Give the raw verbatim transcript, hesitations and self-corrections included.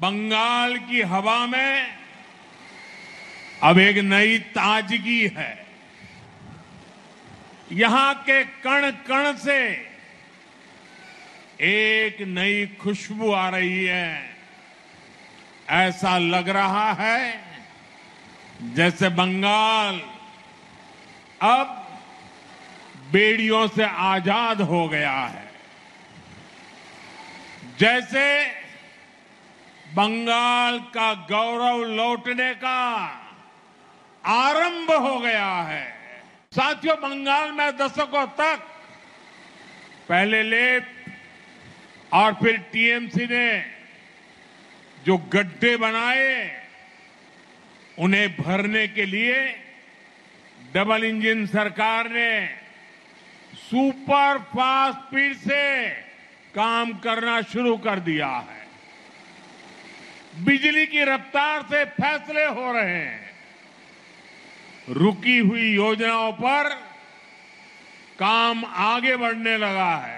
बंगाल की हवा में अब एक नई ताजगी है। यहां के कण कण से एक नई खुशबू आ रही है। ऐसा लग रहा है जैसे बंगाल अब बेड़ियों से आजाद हो गया है। जैसे बंगाल का गौरव लौटने का आरंभ हो गया है। साथियों, बंगाल में दशकों तक पहले लेफ्ट और फिर टीएमसी ने जो गड्ढे बनाए, उन्हें भरने के लिए डबल इंजन सरकार ने सुपर फास्ट स्पीड से काम करना शुरू कर दिया है। बिजली की रफ्तार से फैसले हो रहे हैं। रुकी हुई योजनाओं पर काम आगे बढ़ने लगा है।